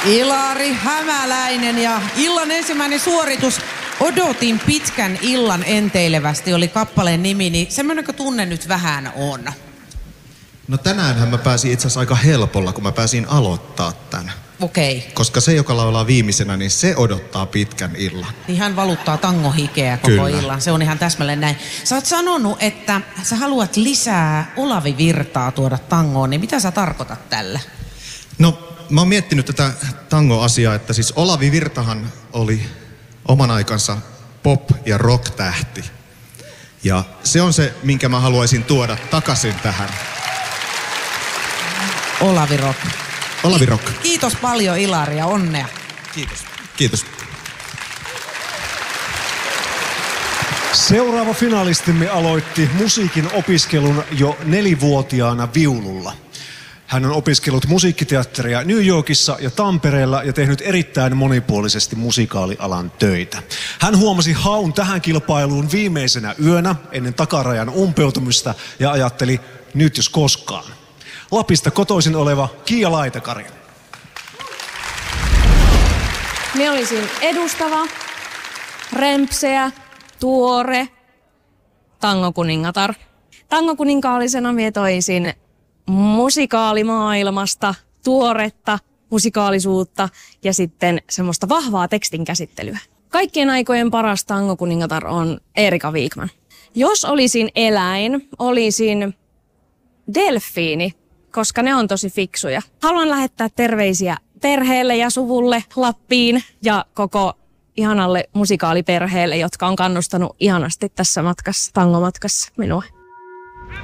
Ilari Hämäläinen ja illan ensimmäinen suoritus. Odotin pitkän illan enteilevästi oli kappaleen nimi, niin semmoinenko tunne nyt vähän on? No tänäänhän mä pääsin itse asiassa aika helpolla, kun mä pääsin aloittaa tän. Okei. Koska se, joka laulaa viimeisenä, niin se odottaa pitkän illan. Niin hän valuttaa tangohikeä koko Kyllä. illan. Se on ihan täsmälleen näin. Sä oot sanonut, että sä haluat lisää Olavi Virtaa tuoda tangoon, niin mitä sä tarkoitat tällä? No, mä oon miettinyt tätä tango-asiaa, että siis Olavi Virtahan oli oman aikansa pop- ja rock-tähti. Ja se on se, minkä mä haluaisin tuoda takaisin tähän. Olavi Rock. Olavi Rock. Kiitos paljon Ilari ja onnea. Kiitos. Kiitos. Seuraava finalistimme aloitti musiikin opiskelun jo 4-vuotiaana viululla. Hän on opiskellut musiikkiteatteria New Yorkissa ja Tampereella ja tehnyt erittäin monipuolisesti musikaalialan töitä. Hän huomasi haun tähän kilpailuun viimeisenä yönä ennen takarajan umpeutumista ja ajatteli, nyt jos koskaan. Lapista kotoisin oleva Kiia Laitakari. Minä olisin edustava, rempseä, tuore, tangokuningatar. Tangokuninkaalisena minä toisin musikaalimaailmasta tuoretta musikaalisuutta ja sitten semmoista vahvaa tekstin käsittelyä. Kaikkien aikojen paras tangokuningatar on Erika Wigman. Jos olisin eläin, olisin delfiini, koska ne on tosi fiksuja. Haluan lähettää terveisiä perheelle ja suvulle Lappiin ja koko ihanalle musikaaliperheelle, jotka on kannustanut ihanasti tässä matkassa, tangomatkassa minua.